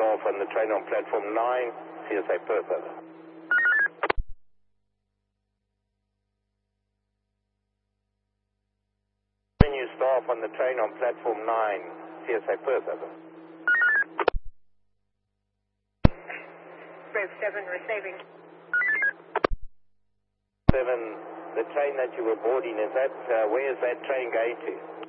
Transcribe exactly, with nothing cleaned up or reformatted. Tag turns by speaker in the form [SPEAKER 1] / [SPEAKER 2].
[SPEAKER 1] staff on the train on platform nine, C S A Perth, over. Menu staff on the train on platform nine, C S A Perth, over.
[SPEAKER 2] Brave seven receiving.
[SPEAKER 1] seven, the train that you were boarding, is that, uh, where is that train going to?